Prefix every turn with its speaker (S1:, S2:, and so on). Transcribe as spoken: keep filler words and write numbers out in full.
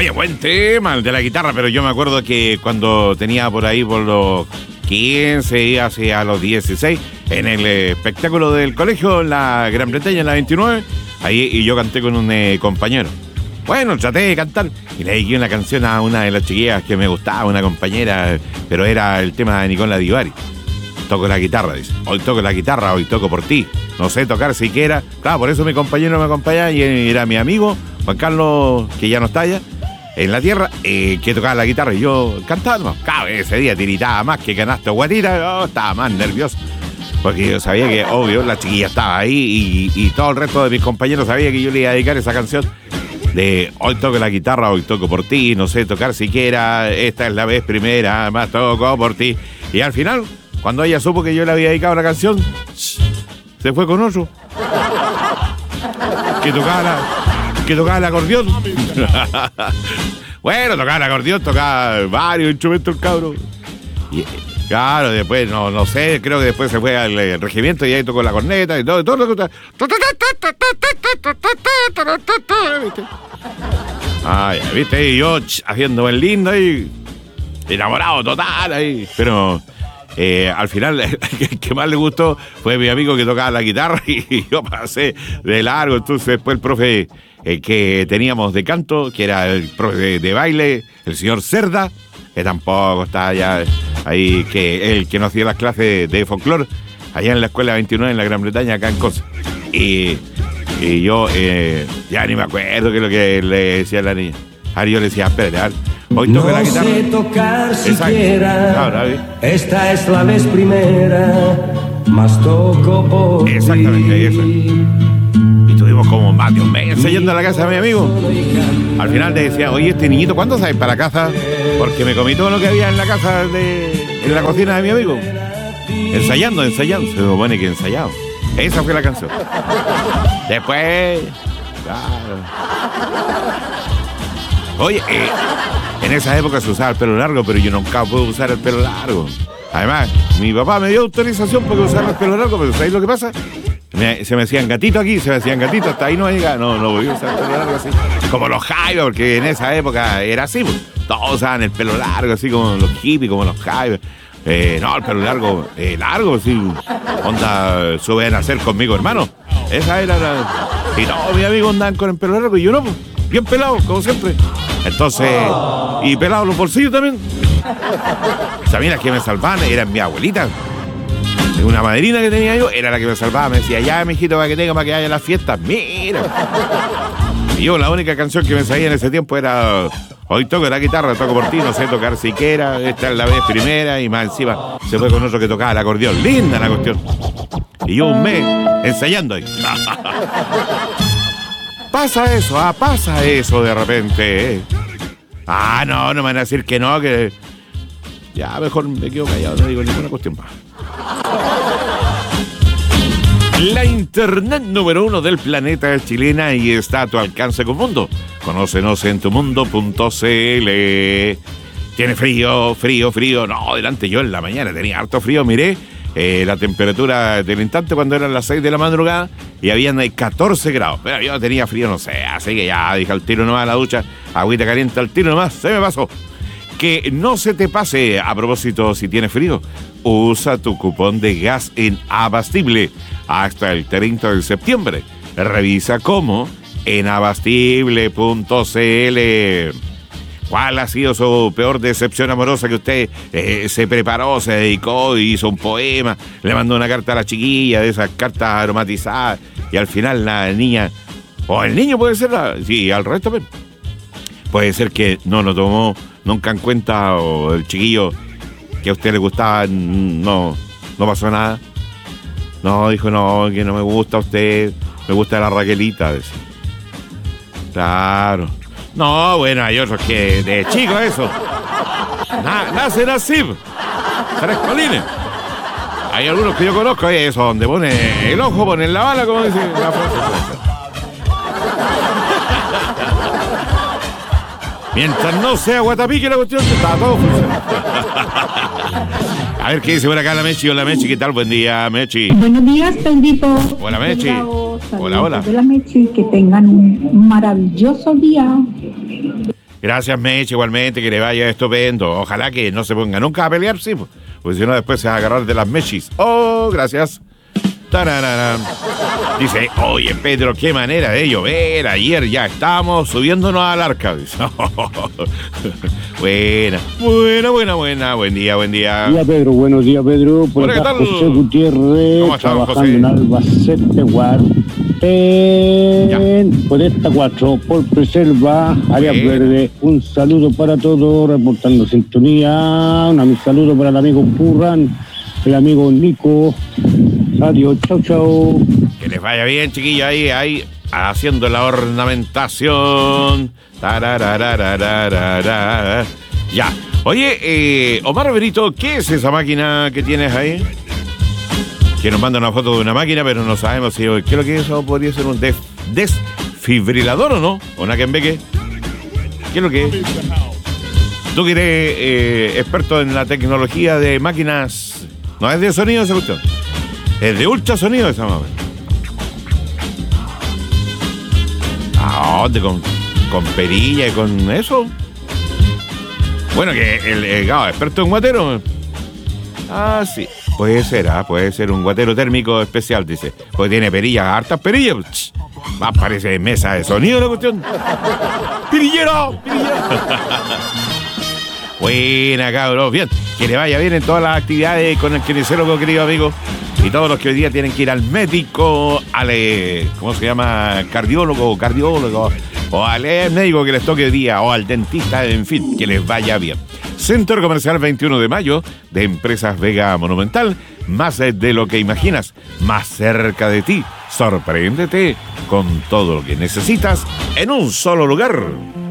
S1: Oye, buen tema el de la guitarra, pero yo me acuerdo que cuando tenía por ahí por los quince y hacia los dieciséis, en el espectáculo del colegio, en la Gran Bretaña, en la veintinueve, ahí y yo canté con un eh, compañero. Bueno, traté de cantar y le dediqué una canción a una de las chiquillas que me gustaba, una compañera, pero era el tema de Nicola Divari. Toco la guitarra, dice. Hoy toco la guitarra, hoy toco por ti. No sé tocar siquiera. Claro, por eso mi compañero me acompañaba y era mi amigo, Juan Carlos, que ya no está allá, en la tierra, eh, que tocaba la guitarra y yo cantaba. Claro, ese día tiritaba más que canasto guatita, oh, estaba más nervioso. Porque yo sabía que, obvio, la chiquilla estaba ahí y, y todo el resto de mis compañeros sabía que yo le iba a dedicar esa canción de hoy toco la guitarra, hoy toco por ti, no sé tocar siquiera, esta es la vez primera, más toco por ti. Y al final, cuando ella supo que yo le había dedicado la canción, se fue con otro. Que tocaba la, que tocaba el acordeón. Bueno, tocaba el acordeón, tocaba varios instrumentos el cabro. Y, claro, después, no, no sé, creo que después se fue al, al regimiento y ahí tocó la corneta y todo, todo lo que... ¿Viste? Ah, ya, viste, y yo ch, haciendo el lindo ahí, enamorado total ahí, pero eh, al final el que más le gustó fue mi amigo que tocaba la guitarra y yo pasé de largo. Entonces después el profe eh, que teníamos de canto, que era el profe de, de baile, el señor Cerda, que tampoco está allá ahí, que el que nos hacía las clases de, de folclore allá en la escuela veintinueve en la Gran Bretaña, acá en Cosa. Y, y yo eh, ya ni me acuerdo qué es lo que le decía a la niña. Ahora yo le decía, espérate, hoy toco
S2: no
S1: la guitarra.
S2: No sé tocar
S1: exacto.
S2: Siquiera,
S1: Claro,
S2: esta es la vez primera, más toco por ti.
S1: Exactamente, eso. Y tuvimos como más de un mes ensayando a la casa de mi amigo. Al final te decía, oye, este niñito, ¿cuándo sales para casa? Porque me comí todo lo que había en la casa, de, en la cocina de mi amigo. Ensayando, ensayando. Se supone que ensayado. Esa fue la canción. Después, claro. Oye, eh, en esa época se usaba el pelo largo, pero yo nunca pude usar el pelo largo. Además, mi papá me dio autorización porque usara el pelo largo, pero ¿sabéis lo que pasa? Me, se me hacían gatito aquí, se me hacían gatito, hasta ahí no llega, no, no voy a usar el pelo largo así. Como los jaivas, porque en esa época era así, pues. Todos usaban el pelo largo, así como los hippies, como los jaivas. Eh, no, el pelo largo, eh, largo, sí. Onda, sube a nacer conmigo, hermano. Esa era la... Y todos mis amigos andaban con el pelo largo y yo no, pues. Bien pelado, como siempre. Entonces, y pelado los bolsillos también. ¿Sabían las que me salvaban? Eran mi abuelita. Una madrina que tenía yo, era la que me salvaba. Me decía, ya, mijito, para que tenga, para que haya las fiestas. Mira. Y yo, la única canción que me sabía en ese tiempo era hoy toco la guitarra, toco por ti, no sé tocar siquiera, esta es la vez primera, y más encima se fue con otro que tocaba el acordeón. Linda la cuestión. Y yo un mes ensayando ahí. Pasa eso, ah, pasa eso de repente. Eh. Ah, no, no me van a decir que no, que... Ya, mejor me quedo callado, no digo ninguna cuestión más. La internet número uno del planeta es chilena y está a tu alcance con Mundo. Conócenos en tumundo punto cl. Tiene frío, frío, frío. No, delante yo en la mañana tenía harto frío, miré. Eh, la temperatura del instante cuando eran las seis de la madrugada y habían catorce grados, pero yo tenía frío, no sé, así que ya dije al tiro nomás a la ducha, agüita caliente al tiro nomás, se me pasó. Que no se te pase. A propósito, si tienes frío, usa tu cupón de gas en Abastible hasta el treinta de septiembre. Revisa cómo en abastible punto cl. ¿Cuál ha sido su peor decepción amorosa que usted eh, se preparó, se dedicó, hizo un poema, le mandó una carta a la chiquilla, de esas cartas aromatizadas, y al final la niña, o el niño puede ser, sí, al resto también, puede ser que no lo tomó nunca en cuenta, o el chiquillo que a usted le gustaba, no, no pasó nada? No, dijo, no, que no me gusta a usted, me gusta la Raquelita, decía. Claro. No, bueno, hay otros que de chico eso. Na, nacen así. Frescolines. Hay algunos que yo conozco, eso, donde pone el ojo, pone la bala, como dice la frase. Mientras no sea guatapique la cuestión, está todo funcionando. A ver qué dice por acá la Mechi. Hola Mechi, ¿qué tal? Buen día, Mechi.
S3: Buenos días, Pedrito.
S1: Hola Mechi. Hola, hola.
S3: Hola Mechi, que tengan un maravilloso día.
S1: Gracias, Meche, igualmente, que le vaya estupendo. Ojalá que no se ponga nunca a pelear, sí, porque si no después se va a agarrar de las mechis. Oh, gracias. Tararara. Dice, oye, Pedro, qué manera de llover. Ayer ya estábamos subiéndonos al arca. Dice, buena, buena, buena, buena. Buen día, buen día.
S3: Buen día, Pedro. Buenos días, Pedro. Por
S1: Hola,
S3: acá,
S1: ¿qué tal?
S3: José Gutiérrez,
S1: ¿Cómo estamos,
S3: trabajando
S1: José?
S3: en Albacete, Guarten, por esta cuatro, por Preserva, área
S1: Bueno.
S3: verde. Un saludo para todos, reportando sintonía. Un saludo para el amigo Purran, el amigo Nico. Adiós, chau, chau.
S1: Que les vaya bien, chiquillos, ahí, ahí, haciendo la ornamentación. Tarararararara. Ya. Oye, eh, Omar Berito, ¿qué es esa máquina que tienes ahí? Que nos manda una foto de una máquina, pero no sabemos si... ¿Qué es lo que es eso? ¿Podría ser un def- desfibrilador o no? ¿O una que embeque? ¿Qué es lo que es? Tú que eres eh, experto en la tecnología de máquinas... ¿No es de sonido esa cuestión? Es de ultrasonido esa máquina. ¿A dónde? ¿Con, con perilla y con eso? Bueno, que el, el ah, experto en guatero. Ah, sí. Puede ser, ah, puede ser un guatero térmico especial, dice. Porque tiene perillas, hartas perillas. Ch, más parece mesa de sonido la cuestión. ¡Pirillero! ¡Pirillero! Buena, cabros. Bien. Que le vaya bien en todas las actividades con el kinesiólogo, querido amigo. Y todos los que hoy día tienen que ir al médico, al, eh, ¿cómo se llama? Cardiólogo, cardiólogo, o al eh, médico que les toque hoy día, o al dentista, en fin, que les vaya bien. Centro Comercial veintiuno de mayo, de Empresas Vega Monumental, más de lo que imaginas, más cerca de ti. Sorpréndete con todo lo que necesitas en un solo lugar.